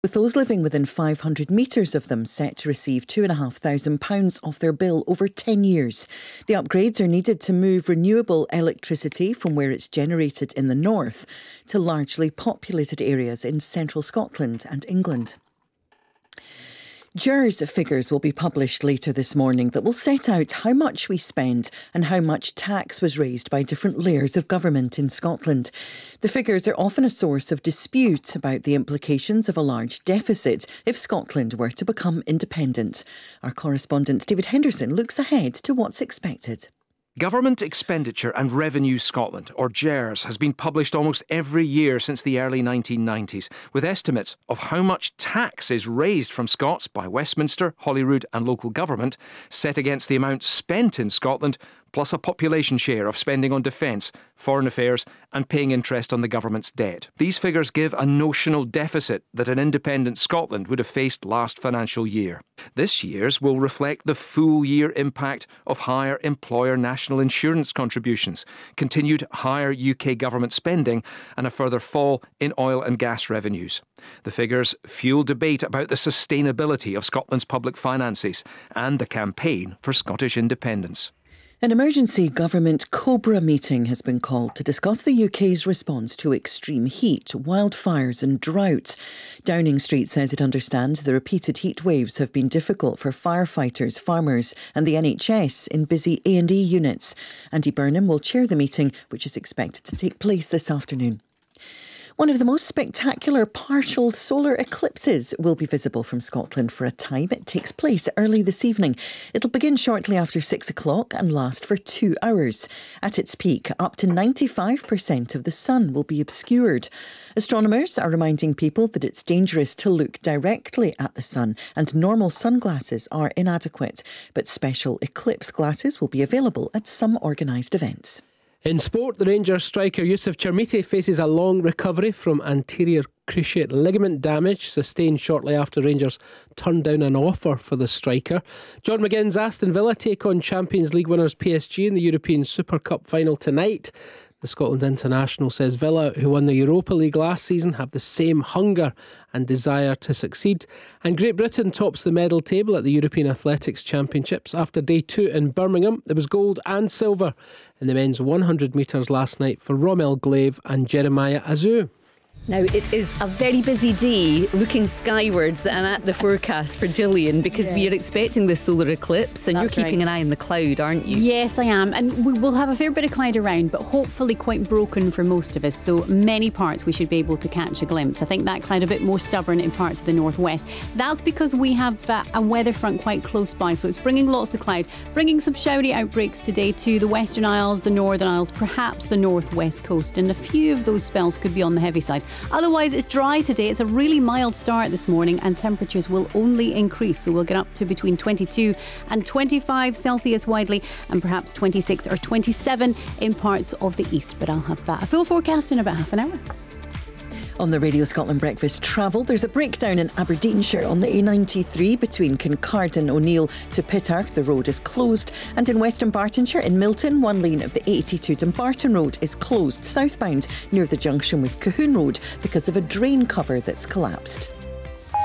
with those living within 500 metres of them set to receive £2,500 off their bill over 10 years. The upgrades are needed to move renewable electricity from where it's generated in the north to largely populated areas in central Scotland and England. GERS figures will be published later this morning that will set out how much we spend and how much tax was raised by different layers of government in Scotland. The figures are often a source of dispute about the implications of a large deficit if Scotland were to become independent. Our correspondent David Henderson looks ahead to what's expected. Government Expenditure and Revenue Scotland, or GERS, has been published almost every year since the early 1990s, with estimates of how much tax is raised from Scots by Westminster, Holyrood and local government, set against the amount spent in Scotland, plus a population share of spending on defence, foreign affairs and paying interest on the government's debt. These figures give a notional deficit that an independent Scotland would have faced last financial year. This year's will reflect the full year impact of higher employer national insurance contributions, continued higher UK government spending and a further fall in oil and gas revenues. The figures fuel debate about the sustainability of Scotland's public finances and the campaign for Scottish independence. An emergency government COBRA meeting has been called to discuss the UK's response to extreme heat, wildfires and drought. Downing Street says it understands the repeated heat waves have been difficult for firefighters, farmers and the NHS in busy A&E units. Andy Burnham will chair the meeting, which is expected to take place this afternoon. One of the most spectacular partial solar eclipses will be visible from Scotland for a time. It takes place early this evening. It'll begin shortly after 6 o'clock and last for 2 hours. At its peak, up to 95% of the sun will be obscured. Astronomers are reminding people that it's dangerous to look directly at the sun and normal sunglasses are inadequate. But special eclipse glasses will be available at some organised events. In sport, the Rangers striker Youssef Chermiti faces a long recovery from anterior cruciate ligament damage sustained shortly after Rangers turned down an offer for the striker. John McGinn's Aston Villa take on Champions League winners PSG in the European Super Cup final tonight. The Scotland international says Villa, who won the Europa League last season, have the same hunger and desire to succeed. And Great Britain tops the medal table at the European Athletics Championships. After day 2 in Birmingham, there was gold and silver in the men's 100 metres last night for Rommel Glaive and Jeremiah Azu. Now, it is a very busy day looking skywards and at the forecast for Gillian because we are expecting the solar eclipse and That's you're keeping right. an eye on the cloud, aren't you? Yes, I am. And we will have a fair bit of cloud around, but hopefully quite broken for most of us. So many parts we should be able to catch a glimpse. I think that cloud a bit more stubborn in parts of the northwest. That's because we have a weather front quite close by. So it's bringing lots of cloud, bringing some showery outbreaks today to the Western Isles, the Northern Isles, perhaps the northwest coast. And a few of those spells could be on the heavy side. Otherwise, it's dry today. It's a really mild start this morning and temperatures will only increase. So we'll get up to between 22 and 25 Celsius widely and perhaps 26 or 27 in parts of the east. But I'll have a full forecast in about half an hour. On the Radio Scotland Breakfast Travel, there's a breakdown in Aberdeenshire on the A93 between Kincardine O'Neill to Pittarch. The road is closed. And in Western Bartonshire, in Milton, one lane of the A82 Dumbarton Road is closed southbound near the junction with Cahoon Road because of a drain cover that's collapsed.